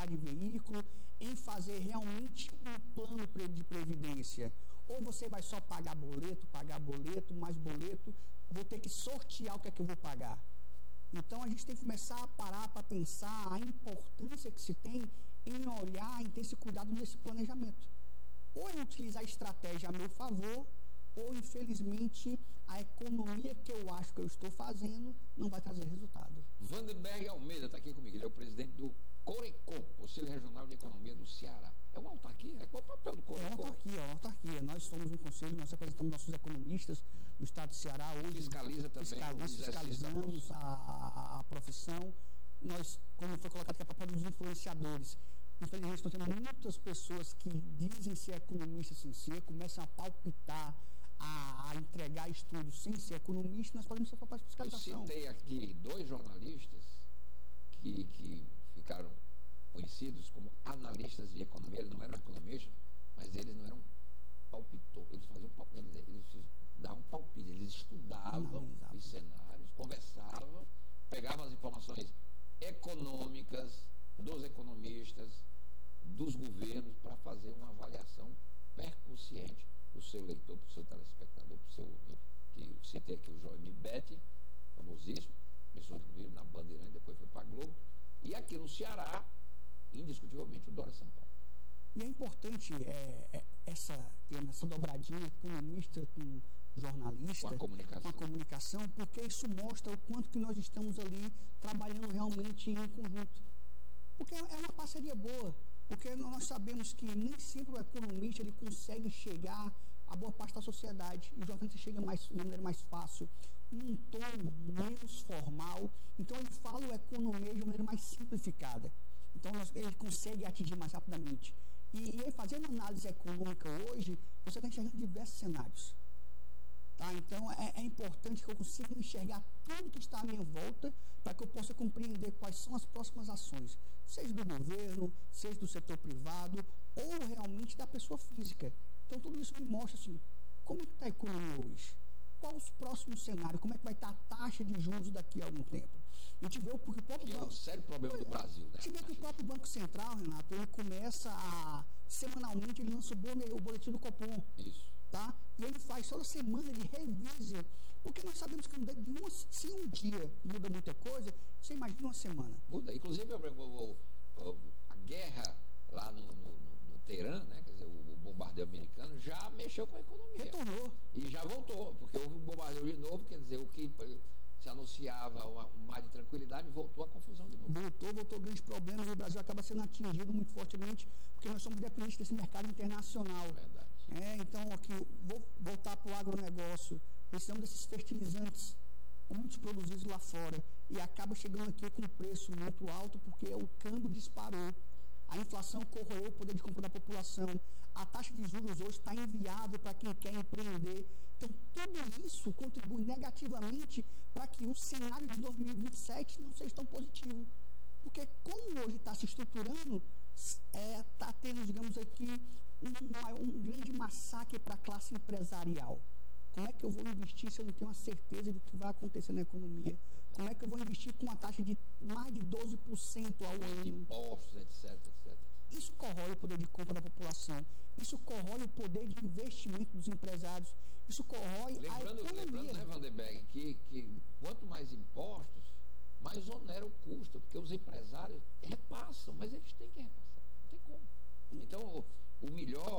de veículo, em fazer realmente um plano de previdência. Ou você vai só pagar boleto, mais boleto, vou ter que sortear o que é que eu vou pagar. Então, a gente tem que começar a parar para pensar a importância que se tem em olhar, em ter esse cuidado nesse planejamento. Ou em utilizar a estratégia a meu favor, ou, infelizmente, a economia que eu acho que eu estou fazendo não vai trazer resultado. Vandenberg Almeida está aqui comigo. Ele é o presidente do Corecon, Conselho Regional de Economia do Ceará. É uma autarquia? Qual é o papel do Corecon? É uma autarquia. Nós somos um conselho, nós representamos nossos economistas do estado do Ceará. Hoje, fiscaliza também. Nós fiscalizamos a profissão. Nós, como foi colocado aqui, é o papel dos influenciadores. Infelizmente, nós temos muitas pessoas que dizem ser economistas sem ser, começam a palpitar, a entregar estudos sem ser economista, nós podemos ser papel de fiscalização. Eu citei aqui 2 jornalistas que ficaram conhecidos como analistas de economia. Eles não eram economistas, mas eles não eram palpitores. Eles faziam palpite, eles davam palpite, eles estudavam os cenários, conversavam, pegavam as informações econômicas dos economistas, dos governos, para fazer uma avaliação percussiente para o seu leitor, para o seu telespectador, para o seu ouvinte. Que eu citei aqui o João Betti, famosíssimo, começou comigo na Bandeirante, depois foi para a Globo, e aqui no Ceará, indiscutivelmente, o Dória Sampaio. E é importante essa dobradinha economista com jornalista, com a comunicação, porque isso mostra o quanto que nós estamos ali trabalhando realmente em conjunto. Porque é uma parceria boa, porque nós sabemos que nem sempre o economista ele consegue chegar a boa parte da sociedade, e o jornalista chega de maneira mais fácil, num tom menos formal, então ele fala a economia de maneira mais simplificada. Então ele consegue atingir mais rapidamente. E fazendo análise econômica hoje, você está enxergando diversos cenários. Tá? Então é importante que eu consiga enxergar tudo que está à minha volta para que eu possa compreender quais são as próximas ações, seja do governo, seja do setor privado ou realmente da pessoa física. Então tudo isso me mostra assim, como é que está a economia hoje? Qual os próximos cenários? Como é que vai estar a taxa de juros daqui a algum tempo? A gente vê porque o próprio é um sério problema do Brasil, né? A gente vê que o próprio Banco Central, Renato, ele começa semanalmente, ele lança o boletim do Copom. Isso. Tá? E ele faz toda semana, ele revisa, porque nós sabemos que se um dia muda muita coisa, você imagina uma semana. Muda. Inclusive, a guerra lá no Teherã, né, quer dizer, o bombardeio americano, já mexeu com a economia. Retornou. E já voltou, porque houve um bombardeio de novo, quer dizer, o que se anunciava um mar de tranquilidade, voltou a confusão de novo. Voltou grandes problemas, e o Brasil acaba sendo atingido muito fortemente, porque nós somos dependentes desse mercado internacional. Verdade. Então, aqui, vou voltar para o agronegócio, precisamos desses fertilizantes, muitos produzidos lá fora, e acaba chegando aqui com um preço muito alto, porque o câmbio disparou. A inflação corroeu o poder de compra da população. A taxa de juros hoje está inviável para quem quer empreender. Então, tudo isso contribui negativamente para que o cenário de 2027 não seja tão positivo. Porque como hoje está se estruturando, está tendo, digamos aqui, um grande massacre para a classe empresarial. Como é que eu vou investir se eu não tenho a certeza do que vai acontecer na economia? Como é que eu vou investir com uma taxa de mais de 12% ao ano? Impostos, etc. Isso corrói o poder de compra da população. Isso corrói o poder de investimento dos empresários. Isso corrói a economia. Lembrando, né, Vandenberg, que quanto mais impostos, mais onera o custo, porque os empresários repassam, mas eles têm que repassar. Não tem como. Então, o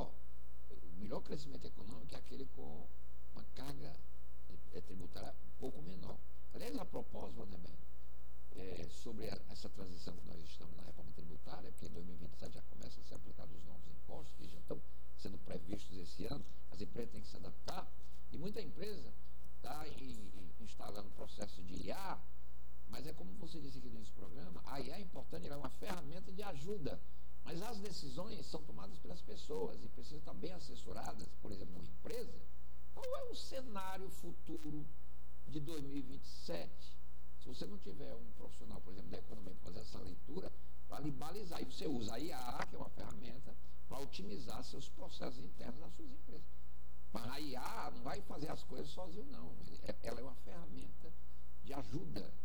melhor crescimento econômico é aquele com uma carga tributária um pouco menor. Aliás, a propósito, Vandenberg, sobre essa transição que nós estamos na reforma tributária, porque em 2027 já começa a ser aplicados os novos impostos, que já estão sendo previstos esse ano, as empresas têm que se adaptar, e muita empresa está instalando o processo de IA, mas é como você disse aqui nesse programa, a IA é importante, ela é uma ferramenta de ajuda, mas as decisões são tomadas pelas pessoas e precisam estar bem assessoradas. Por exemplo, uma empresa, qual é o cenário futuro de 2027? Se você não tiver um profissional, por exemplo, da economia para fazer essa leitura, para lhe balizar, e você usa a IA, que é uma ferramenta, para otimizar seus processos internos das suas empresas. Mas a IA não vai fazer as coisas sozinho, não. Ela é uma ferramenta de ajuda